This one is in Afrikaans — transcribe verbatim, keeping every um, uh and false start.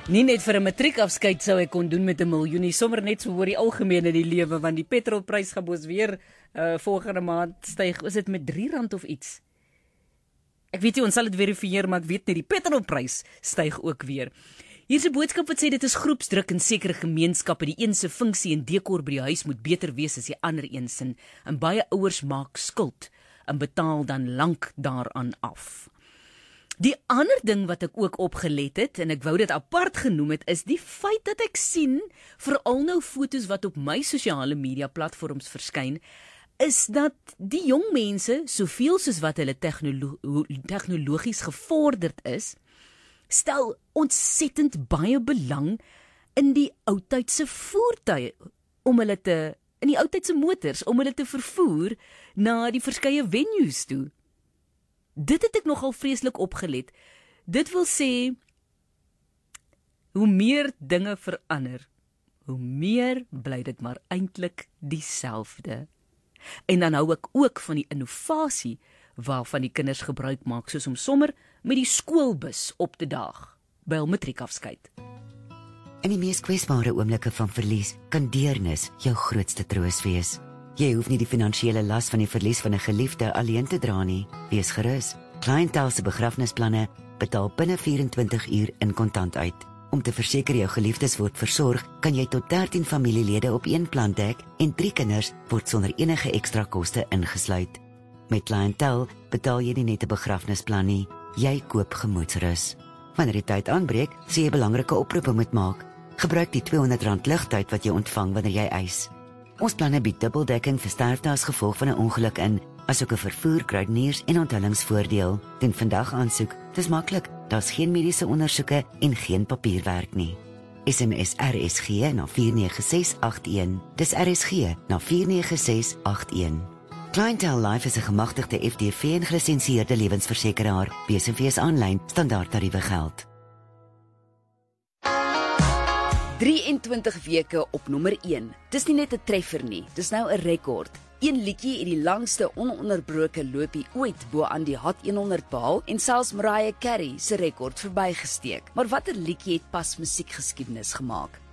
Nie net vir 'n matriekafskeid sou ek kon doen met 'n miljoen nie, sommer net so oor die algemeen in die lewe, want die petrolprys gaan mos weer uh, volgende maand styg. Is dit met drie rand of iets? Ek weet nie, ons sal dit verifieer, maar ek weet net die petrolprys styg ook weer. Hier is 'n boodskap wat sê dit is groepsdruk in sekere gemeenskappe. Die een se funksie en dekor by die huis moet beter wees as die ander een sin. En baie ouers maak skuld en betaal dan lank daaraan af. Die ander ding wat ek ook opgelet het, en ek wou dit apart genoem het, is die feit dat ek sien, veral nou foto's wat op my sosiale media platforms verskyn, is dat die jong mense, soveel soos wat hulle technolo technologies gevorderd is, stel ontsettend baie belang in die oudtydse voertuie, om hulle te, in die oudtydse motors, om hulle te vervoer na die verskeie venues toe. Dit het ek nogal vreeslik opgelet. Dit wil sê, hoe meer dinge verander, hoe meer bly dit maar eintlik dieselfde. En dan hou ek ook van die innovasie waarvan die kinders gebruik maak, soos om sommer met die skoolbus op te daag by hul matriekafskeid. In die mees kwesbare oomblikke van verlies kan deernis jou grootste troos wees. Jy hoef nie die finansiële las van die verlies van 'n geliefde alleen te dra nie. Wees gerus. Clientele se begrafnisplanne betaal binne vyf-en-twintig uur in kontant uit. Om te verseker jou geliefdes word versorg, kan jy tot dertien familielede op een plan dek en drie kinders word sonder enige ekstra koste ingesluit. Met Clientele betaal jy nie net 'n begrafnisplan nie, jy koop gemoedsrus. Wanneer die tyd aanbreek, sê jy belangrike oproepe moet maak. Gebruik die tweehonderd rand ligtyd wat jy ontvang wanneer jy eis. Ons planne bied dubbeldekking vir sterfte as gevolg van 'n ongeluk in, asook 'n vervoer, kruideniers en onthullingsvoordeel. Doen vandag aansoek. Dis maklik. Daar's geen mediese ondersoeke en geen papierwerk nie. S M S R S G na vier nege ses agt een. Dis R S G na vier nege ses agt een. Clientele Life is 'n gemagtigde F D V en gelisensieerde lewensversekeraar. B S V is aanlyn, standaard tariewe geld. drieëntwintig weke op nommer een. Dis nie net 'n treffer nie, dis nou 'n rekord. Een liedjie het die langste ononderbroke loopie ooit bo aan die Hot honderd behaal en selfs Mariah Carey se rekord verbygesteek. Maar watter liedjie het pas musiekgeskiedenis gemaak?